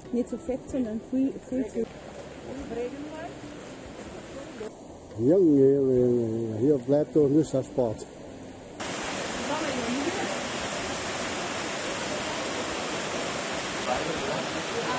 Nicht so fett, sondern viel zu. Junge, hier bleibt doch nicht das Sport.